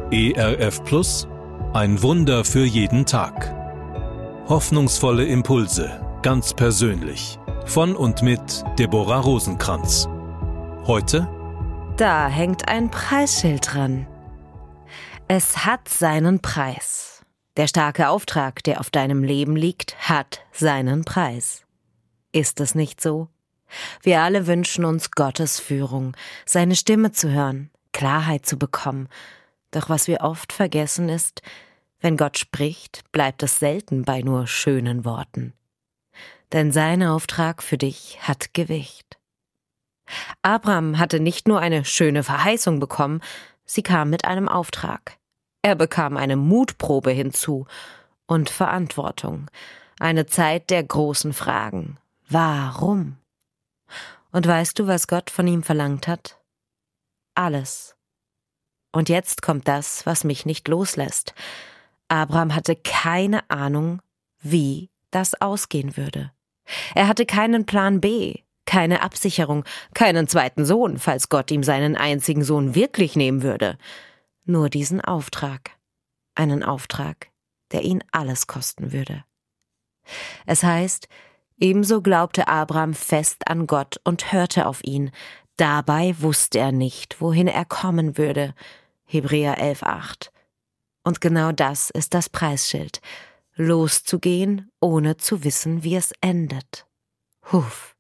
ERF Plus, ein Wunder für jeden Tag. Hoffnungsvolle Impulse, ganz persönlich. Von und mit Deborah Rosenkranz. Heute: Da hängt ein Preisschild dran. Es hat seinen Preis. Der starke Auftrag, der auf deinem Leben liegt, hat seinen Preis. Ist es nicht so? Wir alle wünschen uns Gottes Führung, seine Stimme zu hören, Klarheit zu bekommen. Doch was wir oft vergessen ist, wenn Gott spricht, bleibt es selten bei nur schönen Worten. Denn sein Auftrag für dich hat Gewicht. Abraham hatte nicht nur eine schöne Verheißung bekommen, sie kam mit einem Auftrag. Er bekam eine Mutprobe hinzu und Verantwortung, eine Zeit der großen Fragen. Warum? Und weißt du, was Gott von ihm verlangt hat? Alles. Und jetzt kommt das, was mich nicht loslässt. Abraham hatte keine Ahnung, wie das ausgehen würde. Er hatte keinen Plan B, keine Absicherung, keinen zweiten Sohn, falls Gott ihm seinen einzigen Sohn wirklich nehmen würde. Nur diesen Auftrag. Einen Auftrag, der ihn alles kosten würde. Es heißt, ebenso glaubte Abraham fest an Gott und hörte auf ihn. Dabei wusste er nicht, wohin er kommen würde. Hebräer 11,8. Und genau das ist das Preisschild. Loszugehen, ohne zu wissen, wie es endet. Huf.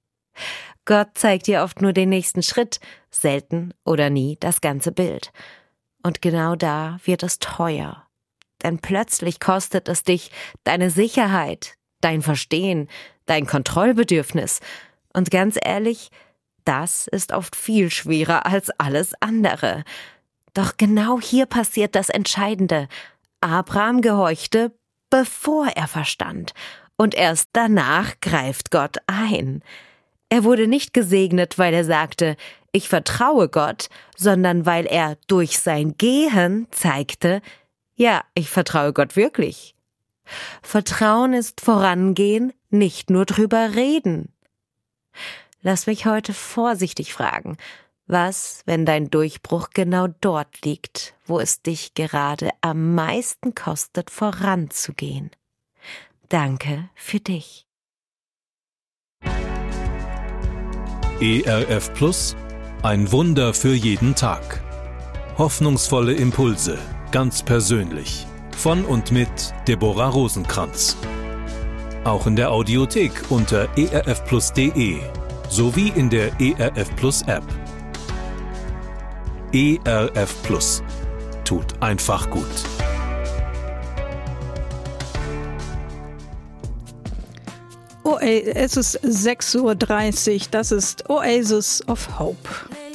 Gott zeigt dir oft nur den nächsten Schritt, selten oder nie das ganze Bild. Und genau da wird es teuer. Denn plötzlich kostet es dich deine Sicherheit, dein Verstehen, dein Kontrollbedürfnis. Und ganz ehrlich, das ist oft viel schwerer als alles andere. Doch genau hier passiert das Entscheidende. Abraham gehorchte, bevor er verstand. Und erst danach greift Gott ein. Er wurde nicht gesegnet, weil er sagte, ich vertraue Gott, sondern weil er durch sein Gehen zeigte, ja, ich vertraue Gott wirklich. Vertrauen ist vorangehen, nicht nur drüber reden. Lass mich heute vorsichtig fragen, was, wenn dein Durchbruch genau dort liegt, wo es dich gerade am meisten kostet, voranzugehen? Danke für dich. ERF Plus, ein Wunder für jeden Tag. Hoffnungsvolle Impulse, ganz persönlich. Von und mit Deborah Rosenkranz. Auch in der Audiothek unter erfplus.de sowie in der ERF Plus App. ERF Plus tut einfach gut. Es ist 6:30 Uhr, das ist Oasis of Hope.